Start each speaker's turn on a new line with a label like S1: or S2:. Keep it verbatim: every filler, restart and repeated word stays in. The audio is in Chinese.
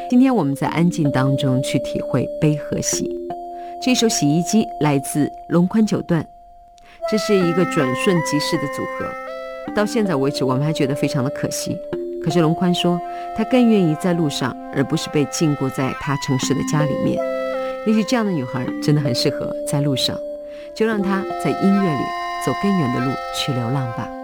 S1: 今天我们在安静当中去体会悲和喜。这首洗衣机来自龙宽九段，这是一个转瞬即逝的组合，到现在为止我们还觉得非常的可惜。可是龙宽说他更愿意在路上，而不是被禁锢在他城市的家里面。也许这样的女孩真的很适合在路上，就让她在音乐里走更远的路去流浪吧。